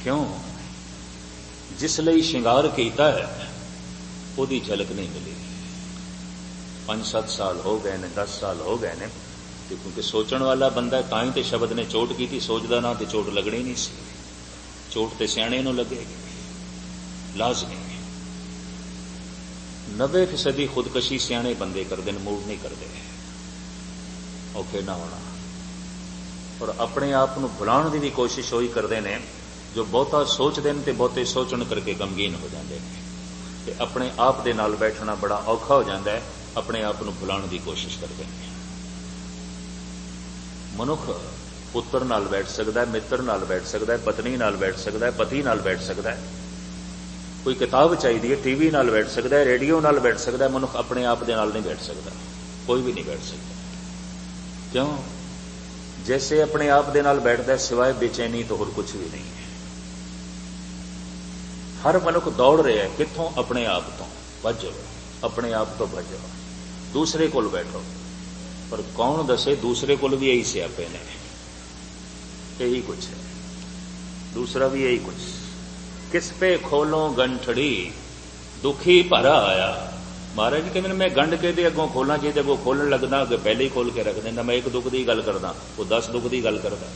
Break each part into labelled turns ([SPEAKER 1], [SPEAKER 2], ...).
[SPEAKER 1] क्यों? जिसलिए श्रृंगार किया है ਉਹਦੀ झलक नहीं मिली। 5-7 साल हो गए ने, 10 साल हो गए ने, क्योंकि सोचण वाला बंदा तां ही तो शब्द ने चोट की, सोचदा ना तो चोट लगनी नहीं सी। चोट तो सियाणे नूं लगेगी लाजमी। 90% खुदकशी सियाणे बंदे करते हैं, मूड नहीं करते, औखे ना होना। और अपने आप को भुलाण की भी कोशिश वही करते हैं जो बहुता सोचते हैं, तो बहुते सोचण करके गमगीन हो जाते हैं। अपने आप दे नाल बैठना बड़ा औखा हो जाता है, अपने आप को भुलाण की कोशिश करते हैं। मनुख पुत्र नाल बैठ सकता है, मित्र नाल बैठ सकता है, पत्नी नाल बैठ सकता है, पति नाल बैठ सकता है, कोई किताब चाहिए टीवी नाल बैठ सकता है, रेडियो नाल बैठ सकता है। मनुख अपने आप दे नाल नहीं बैठ सकता, कोई भी नहीं बैठ सकता। क्यों? जैसे अपने आप दे नाल बैठता है सिवाय बेचैनी तो होर कुछ भी नहीं है। हर मनुख दौड़ रहा है कित्थों? अपने आप तो भजो, अपने आप तो भजो, दूसरे कोल बैठो। पर कौन दसे दूसरे कोल भी यही सियापे ने, यही कुछ है, दूसरा भी यही कुछ। किस पे खोलो गंठड़ी दुखी भरा आया। महाराज जी कहते मैं गंढ के अगों खोलना, जे अगों खोलन लगना अगे पहले ही खोल के रख देना। मैं एक दुख की गल करदा, वो 10 दुख की गल करदा।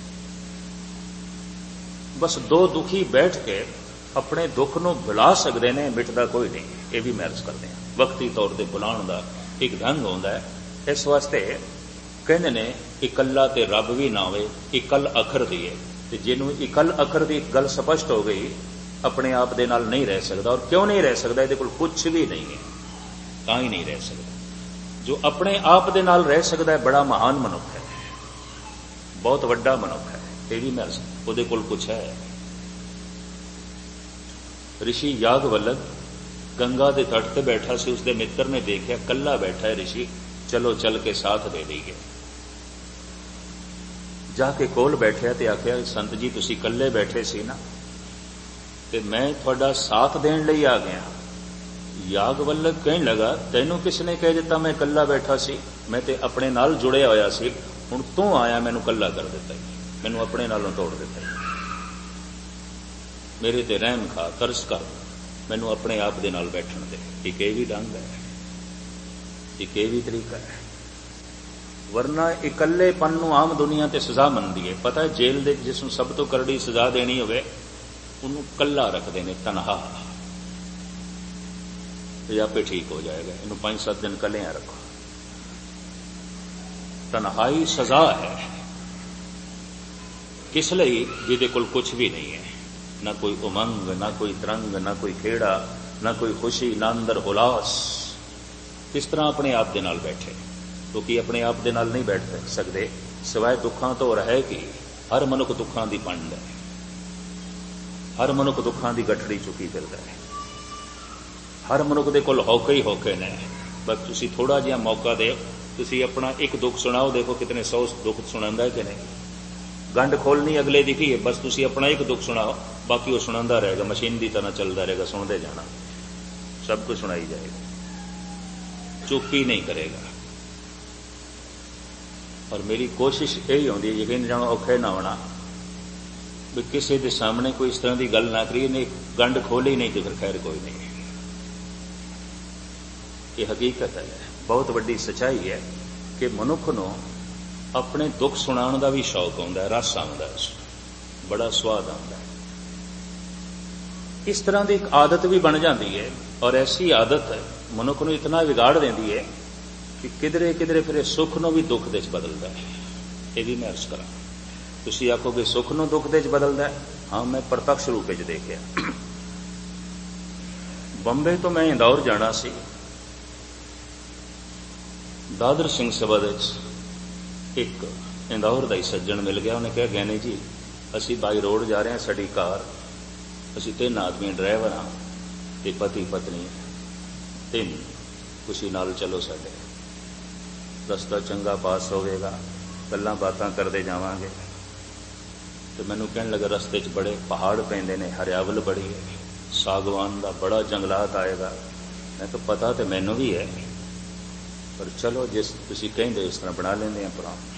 [SPEAKER 1] बस 2 दुखी बैठ के अपने दुख नूं भुला सकते हैं, मिटदा कोई नहीं। ये भी मैं अर्ज करते हैं, वक्ती तौर पर भुलाण का एक ढंग होंदा है। इस वास्ते कहते ने इकल्ला ते रब भी ना होवे, इकल अखर दी है। ते जिन्हों इकल अखर की गल स्पष्ट हो गई, अपने आप दे नाल नहीं रह सकता। और क्यों नहीं रह सकता? ये कुछ भी नहीं है, तां ही नहीं रह सकता। जो अपने आप दे नाल रह सकता है बड़ा महान मनुख है, बहुत वड्डा मनुख है। ये भी मैं उहदे कोल कुछ है। ऋषि यागवल्लभ गंगा के तट पर बैठा सी, उसके मित्र ने देखा कल्ला बैठा है ऋषि, चलो चल के साथ दे दईए। जाके कोल बैठा तो आख्या संत जी तुसी कल्ले बैठे सी ना, ते मैं थोड़ा साथ देण लई आ गया। यागवल्लभ कहन लगा तैनू किसने कह दिता मैं कल्ला बैठा सी? मैं ते अपने नाल जुड़िया होया सी, हुण तू आया मैनू कल्ला कर दिता, मैनू अपने नालों तोड़ दिता। मेरे ते रहम खा, तरस कर, मैनू अपने आप दे नाल बैठण दे। एक ये भी ढंग है, एक ये भी तरीका है। वरना इकल्लेपन नूं आम दुनिया ते सजा मनदी है। पता है जेल दे जिसनूं सब तो करड़ी सजा देनी होवे उन्होंने कल्ला रखते हैं, तनहा। ये आपे ठीक हो जाएगा, इन्हों 5-7 दिन कलिया रखो। तनहाई सजा है। किस लिए? जिहदे कोल कुछ भी नहीं है, ना कोई उमंग, ना कोई तरंग, ना कोई खेड़ा, ना कोई खुशी, ना अंदर हुलास। किस तरह अपने आप दे नाल बैठे? क्योंकि अपने आप दे नाल नहीं बैठ सकते सिवाय दुखों तो रहे कि हर मनुख दुखों की पंड है, हर मनुख दुखों की गठड़ी चुकी फिरदा है। हर मनुख दे कोल हौके ही हौके ने। बस तुसी थोड़ा जिहा मौका दे, तुसी अपना एक दुख सुनाओ, देखो कितने 100 दुख सुनांदा है कि नहीं। गंढ खोलनी अगले दी की है, बस तुसी अपना एक दुख सुनाओ, बाकी वो सुनांदा रहेगा, मशीन की तरह चलता रहेगा, सुनते जाना, सब कुछ सुनाई जाएगा, चुप ही नहीं करेगा। और मेरी कोशिश यही होती है यकीन जानो औखे ना होना भी किसी के सामने कोई इस तरह की गल ना करिए, नहीं गंढ खोली नहीं तो फिर खैर कोई नहीं। ये हकीकत है, बहुत बड़ी सच्चाई है कि मनुख नूं अपने दुख सुनाने का भी शौक होंदा है, रस आंदा है, बड़ा स्वाद आंदा है। इस तरह की एक आदत भी बन जाती है, और ऐसी आदत मनुख नूं इतना बिगाड़ देती है कि किधरे किधरे फिर सुख नूं भी दुख दे बदलता है। ये भी मैं अर्ज करा। तुसीं आखोगे सुख नूं दुख दे बदलता है? हाँ, मैं प्रत्यक्ष रूप में देखिया। बंबे तो मैं इंदौर जाना सी, दादर सिंह सभा एक इंदौर का ही सज्जन मिल गया। उन्हें कहा गैनी जी असी बाई रोड जा रहे हैं, साडी कार, असी 3 आदमी ड्राइवर हाँ, ते पति पत्नी 3, खुशी नाल चलो, साडे रस्ता चंगा पास होवेगा, गल्लां बातां करते जावांगे। तो मैनू कहन लगा रस्ते च बड़े पहाड़ पैंदे ने, हरियावल बड़ी है, सागवान का बड़ा जंगलात आएगा। मैं तो पता तो मैनू भी है, पर चलो जिस तुसीं कहंदे इस तरह बना लेंदे हैं प्लान।